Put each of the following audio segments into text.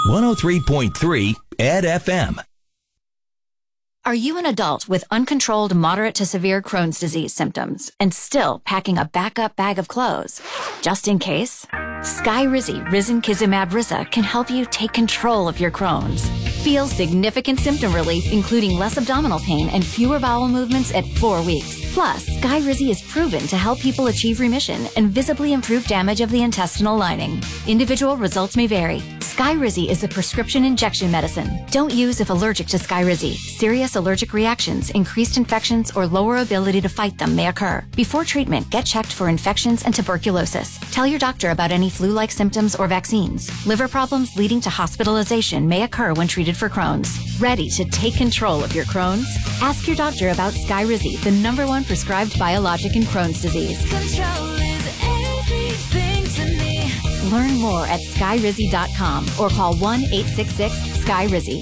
103.3 Ed FM. Are you an adult with uncontrolled moderate to severe Crohn's disease symptoms and still packing a backup bag of clothes? Just in case, Skyrizi Risankizumab Risa can help you take control of your Crohn's. Feel significant symptom relief, including less abdominal pain and fewer bowel movements at 4 weeks. Plus, Skyrizi is proven to help people achieve remission and visibly improve damage of the intestinal lining. Individual results may vary. Skyrizi is a prescription injection medicine. Don't use if allergic to Skyrizi. Serious allergic reactions, increased infections, or lower ability to fight them may occur. Before treatment, get checked for infections and tuberculosis. Tell your doctor about any flu-like symptoms or vaccines. Liver problems leading to hospitalization may occur when treated for Crohn's. Ready to take control of your Crohn's? Ask your doctor about Skyrizi, the #1 prescribed biologic in Crohn's disease. Control is everything to me. Learn more at skyrizi.com or call 1-866-SKY-RIZZI.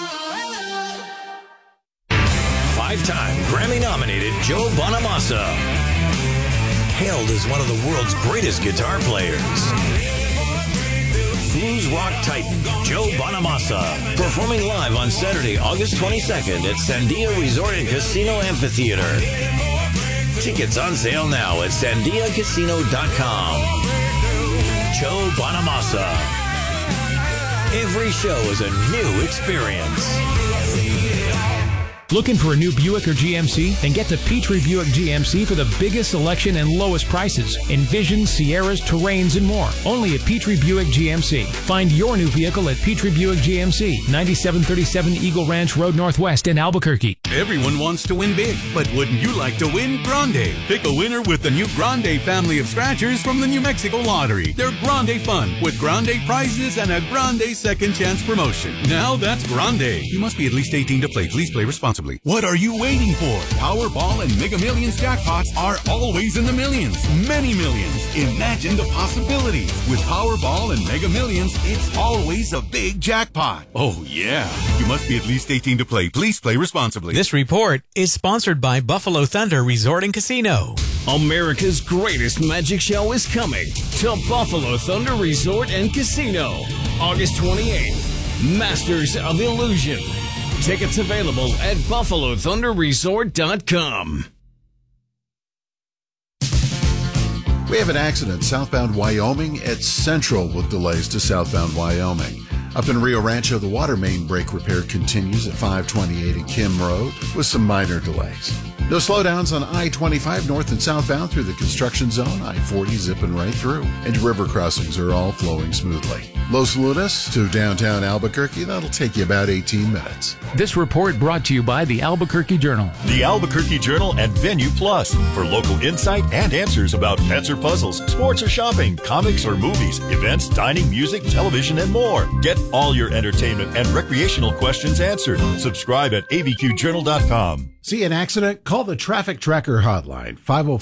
5-time Grammy-nominated Joe Bonamassa, hailed as one of the world's greatest guitar players. Blues rock titan Joe Bonamassa, performing live on Saturday, August 22nd at Sandia Resort and Casino Amphitheater. Tickets on sale now at sandiacasino.com. Joe Bonamassa. Every show is a new experience. Looking for a new Buick or GMC? Then get to Petrie Buick GMC for the biggest selection and lowest prices. Envision, Sierras, Terrains, and more. Only at Petrie Buick GMC. Find your new vehicle at Petrie Buick GMC, 9737 Eagle Ranch Road Northwest in Albuquerque. Everyone wants to win big, but wouldn't you like to win Grande? Pick a winner with the new Grande family of scratchers from the New Mexico Lottery. They're Grande fun with Grande prizes and a Grande second chance promotion. Now that's Grande. You must be at least 18 to play. Please play responsibly. What are you waiting for? Powerball and Mega Millions jackpots are always in the millions. Many millions. Imagine the possibilities. With Powerball and Mega Millions, it's always a big jackpot. Oh, yeah. You must be at least 18 to play. Please play responsibly. This report is sponsored by Buffalo Thunder Resort and Casino. America's greatest magic show is coming to Buffalo Thunder Resort and Casino, August 28th. Masters of Illusion. Tickets available at BuffaloThunderResort.com. We have an accident southbound Wyoming at Central with delays to southbound Wyoming. Up in Rio Rancho, the water main break repair continues at 528 and Kim Road with some minor delays. No slowdowns on I-25 north and southbound through the construction zone. I-40 zipping right through. And river crossings are all flowing smoothly. Los Lunas to downtown Albuquerque, that'll take you about 18 minutes. This report brought to you by the Albuquerque Journal. The Albuquerque Journal and Venue Plus for local insight and answers about pets or puzzles, sports or shopping, comics or movies, events, dining, music, television, and more. Get all your entertainment and recreational questions answered. Subscribe at abqjournal.com. See an accident? Call the Traffic Tracker hotline,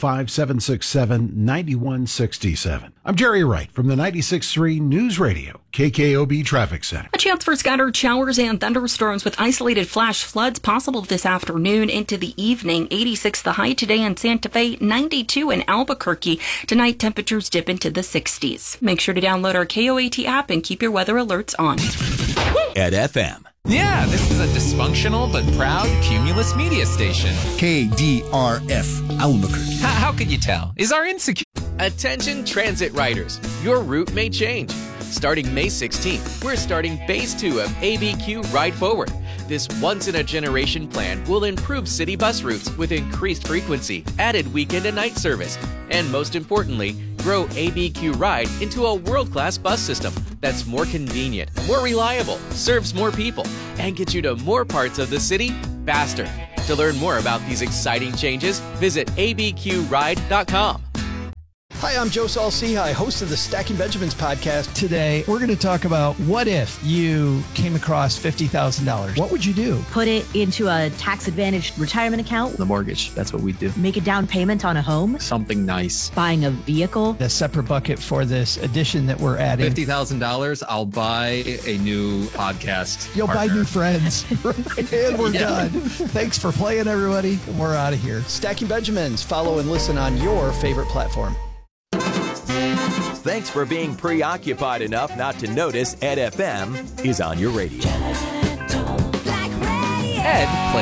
505-767-9167. I'm Jerry Wright from the 96.3 News Radio, KKOB Traffic Center. A chance for scattered showers and thunderstorms with isolated flash floods possible this afternoon into the evening. 86 the high today in Santa Fe, 92 in Albuquerque. Tonight, temperatures dip into the 60s. Make sure to download our KOAT app and keep your weather alerts on. At FM. Yeah, this is a dysfunctional but proud Cumulus media station. KDRF Albuquerque. How could you tell? Is our insecure... Attention transit riders. Your route may change. Starting May 16th, we're starting Phase 2 of ABQ Ride Forward. This once-in-a-generation plan will improve city bus routes with increased frequency, added weekend and night service, and most importantly, grow ABQ Ride into a world-class bus system that's more convenient, more reliable, serves more people, and gets you to more parts of the city faster. To learn more about these exciting changes, visit abqride.com. Hi, I'm Joe Saul-Sehy, host of the Stacking Benjamins podcast. Today, we're going to talk about what if you came across $50,000? What would you do? Put it into a tax-advantaged retirement account. The mortgage, that's what we do. Make a down payment on a home. Something nice. Buying a vehicle. A separate bucket for this addition that we're adding. $50,000, I'll buy a new podcast You'll partner. buy new friends. And we're done. Thanks for playing, everybody. And we're out of here. Stacking Benjamins. Follow and listen on your favorite platform. Thanks for being preoccupied enough not to notice Ed FM is on your radio. Ed plays